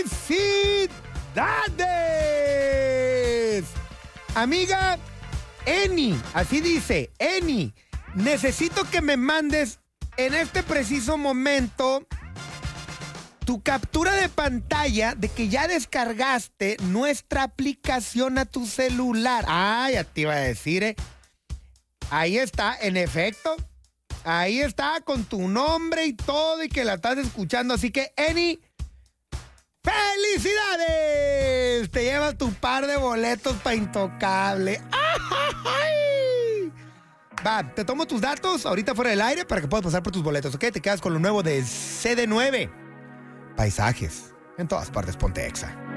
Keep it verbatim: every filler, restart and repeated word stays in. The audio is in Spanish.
¡Felicidades! Amiga Eni, así dice, Eni, necesito que me mandes en este preciso momento tu captura de pantalla de que ya descargaste nuestra aplicación a tu celular. Ah, ya te iba a decir, ¿eh? Ahí está, en efecto. Ahí está, con tu nombre y todo, y que la estás escuchando. Así que, Eni, ¡felicidades! Te llevas tu par de boletos para Intocable. ¡Ay! Va, te tomo tus datos ahorita fuera del aire para que puedas pasar por tus boletos, ¿ok? Te quedas con lo nuevo de C D nueve. Paisajes. En todas partes, ponte Exa.